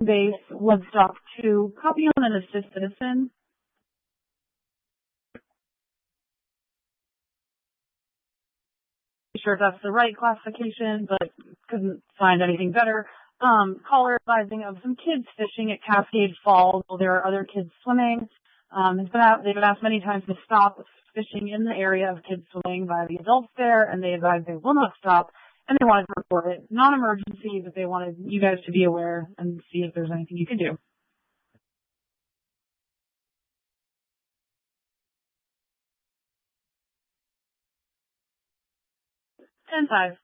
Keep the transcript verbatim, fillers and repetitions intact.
base Woodstock to copy on an assist citizen. Sure if that's the right classification, but couldn't find anything better. Um, caller advising of some kids fishing at Cascade Falls while there are other kids swimming. Um, it's been out, they've been asked many times to stop fishing in the area of kids swimming by the adults there, and they advise they will not stop, and they wanted to report it. Non-emergency, but they wanted you guys to be aware and see if there's anything you can do. ten five.